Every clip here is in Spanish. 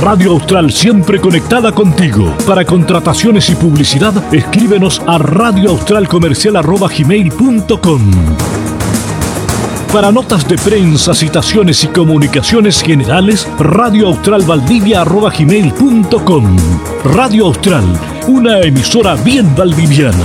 Radio Austral, siempre conectada contigo. Para contrataciones y publicidad, escríbenos a radioaustralcomercial@gmail.com. Para notas de prensa, citaciones y comunicaciones generales, radioaustralvaldivia@gmail.com. Radio Austral, una emisora bien valdiviana.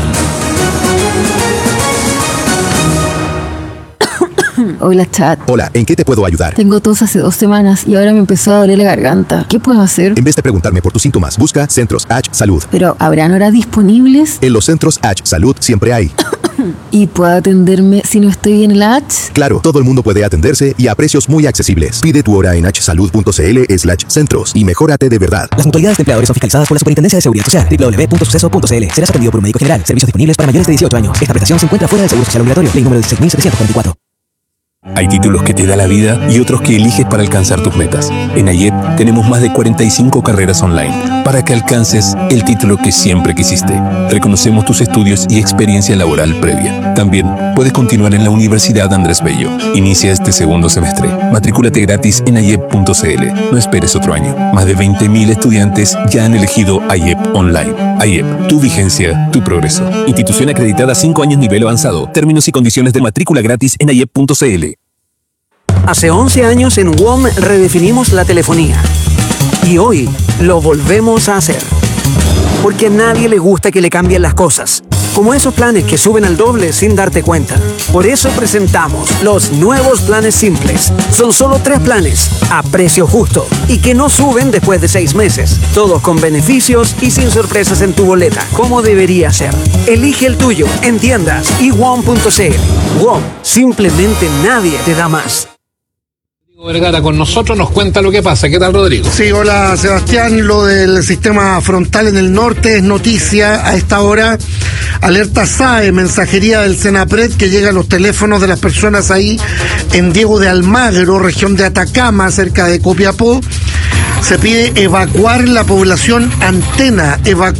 Hola, chat. Hola, ¿en qué te puedo ayudar? Tengo tos hace 2 semanas y ahora me empezó a doler la garganta. ¿Qué puedo hacer? En vez de preguntarme por tus síntomas, busca Centros H Salud. Pero, ¿habrán horas disponibles? En los Centros H Salud siempre hay. ¿Y puedo atenderme si no estoy en el H? Claro, todo el mundo puede atenderse y a precios muy accesibles. Pide tu hora en hsalud.cl/centros y mejórate de verdad. Las mutualidades de empleadores son fiscalizadas por la Superintendencia de Seguridad Social. www.suceso.cl. Serás atendido por un médico general. Servicios disponibles para mayores de 18 años. Esta prestación se encuentra fuera del Seguro Social Obligatorio. Ley número 16.744. Hay títulos que te da la vida y otros que eliges para alcanzar tus metas. En AYEP tenemos más de 45 carreras online para que alcances el título que siempre quisiste. Reconocemos tus estudios y experiencia laboral previa. También puedes continuar en la Universidad Andrés Bello. Inicia este segundo semestre. Matrículate gratis en ayep.cl. No esperes otro año. Más de 20.000 estudiantes ya han elegido AYEP Online. AYEP, tu vigencia, tu progreso. Institución acreditada 5 años nivel avanzado. Términos y condiciones de matrícula gratis en ayep.cl. Hace 11 años en WOM redefinimos la telefonía. Y hoy lo volvemos a hacer. Porque a nadie le gusta que le cambien las cosas. Como esos planes que suben al doble sin darte cuenta. Por eso presentamos los nuevos planes simples. Son solo 3 planes, a precio justo. Y que no suben después de 6 meses. Todos con beneficios y sin sorpresas en tu boleta. Como debería ser. Elige el tuyo en tiendas y WOM.cl. WOM, simplemente nadie te da más. Vergara con nosotros nos cuenta lo que pasa. ¿Qué tal, Rodrigo? Sí, hola Sebastián. Lo del sistema frontal en el norte es noticia a esta hora. Alerta SAE, mensajería del Senapred, que llega a los teléfonos de las personas ahí en Diego de Almagro, región de Atacama, cerca de Copiapó. Se pide evacuar la población Antena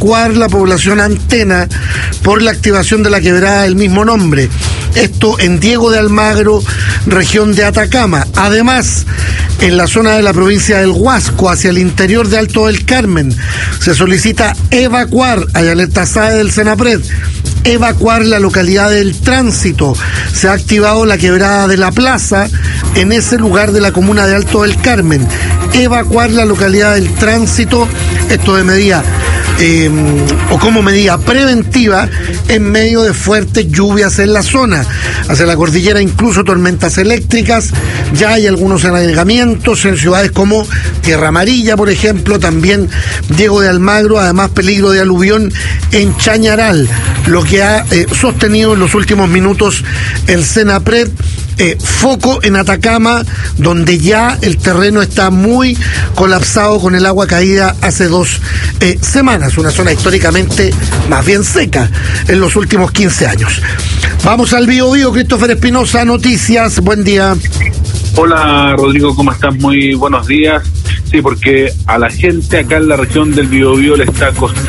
por la activación de la quebrada del mismo nombre. Esto en Diego de Almagro, región de Atacama. Además, en la zona de la provincia del Huasco, hacia el interior de Alto del Carmen, se solicita evacuar, hay alerta SAE del Senapred, evacuar la localidad del Tránsito. Se ha activado la quebrada de la Plaza en ese lugar de la comuna de Alto del Carmen. Evacuar la localidad del Tránsito, esto de medida o como medida preventiva en medio de fuertes lluvias en la zona. Hacia la cordillera incluso tormentas eléctricas, ya hay algunos anegamientos en ciudades como Tierra Amarilla, por ejemplo, también Diego de Almagro, además peligro de aluvión en Chañaral, lo que ha sostenido en los últimos minutos el Senapred. Foco en Atacama, donde ya el terreno está muy colapsado con el agua caída hace 2 semanas, una zona históricamente más bien seca en los últimos 15 años. Vamos al Bío Bío, Christopher Espinosa, noticias, buen día. Hola Rodrigo, ¿cómo estás? Muy buenos días. Sí, porque a la gente acá en la región del Bío Bío le está costando